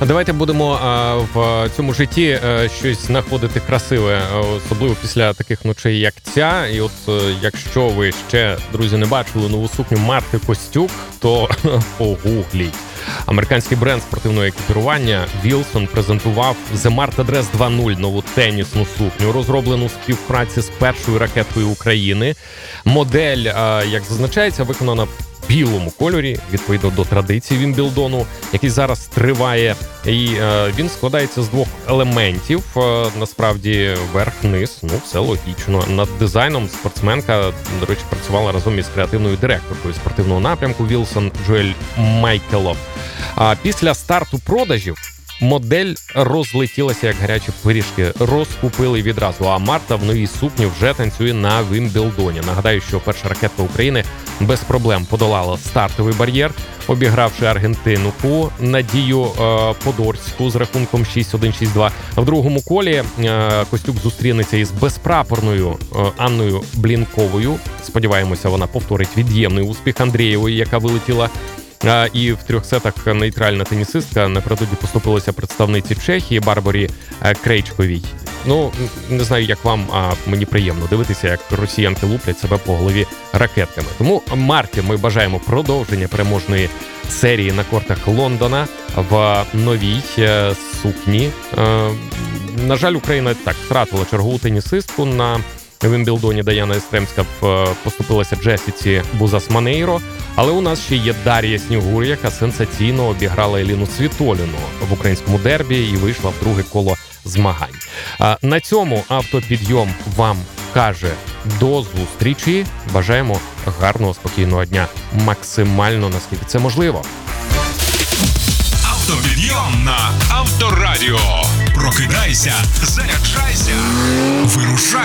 Давайте будемо в цьому житті щось знаходити красиве, особливо після таких ночей, як ця. І от якщо ви ще, друзі, не бачили нову сукню Марти Костюк, то погугліть. Американський бренд спортивного екіпірування Wilson презентував The Marta Dress 2.0, нову тенісну сукню, розроблену в співпраці з першою ракеткою України. Модель, як зазначається, виконана в білому кольорі, відповідно до традицій Вімблдону, який зараз триває. І він складається з двох елементів. Насправді, верх-низ, все логічно. Над дизайном спортсменка, до речі, працювала разом із креативною директоркою спортивного напрямку Wilson Джоель Майкелов. Після старту продажів модель розлетілася як гарячі пиріжки, розкупили відразу, а Марта в новій сукні вже танцює на Вімблдоні. Нагадаю, що перша ракетка України без проблем подолала стартовий бар'єр, обігравши аргентинку Надію Подорську з рахунком 6-1, 6-2. В другому колі Костюк зустрінеться із безпрапорною Анною Блінковою. Сподіваємося, вона повторить від'ємний успіх Андрієвої, яка вилетіла. І в трьох сетах нейтральна тенісистка напередодні поступилася представниці Чехії Барбарі Крейчковій. Не знаю, як вам, а мені приємно дивитися, як росіянки луплять себе по голові ракетками. Тому Марті ми бажаємо продовження переможної серії на кортах Лондона в новій сукні. На жаль, Україна втратила чергову тенісистку на Вімблдоні. Даяна Естремська поступилася Джесіці Бузас-Манейро. Але у нас ще є Дар'я Снігур, яка сенсаційно обіграла Еліну Світоліну в українському дербі і вийшла в друге коло змагань. На цьому автопідйом вам каже до зустрічі. Бажаємо гарного, спокійного дня. Максимально, наскільки це можливо. Автопідйом на Авторадіо. Прокидайся, заряджайся, вирушай.